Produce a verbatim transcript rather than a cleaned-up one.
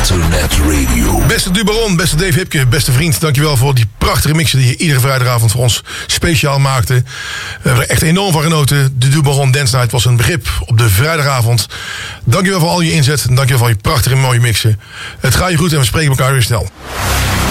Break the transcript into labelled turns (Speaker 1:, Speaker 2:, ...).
Speaker 1: Internet Radio.
Speaker 2: Beste Dubaron, beste Dave Hipke, beste vriend. Dankjewel voor die prachtige mixen die je iedere vrijdagavond voor ons speciaal maakte. We hebben er echt enorm van genoten. De Dubaron Dance Night was een begrip op de vrijdagavond. Dankjewel voor al je inzet en dankjewel voor je prachtige mooie mixen. Het gaat je goed en we spreken elkaar weer snel.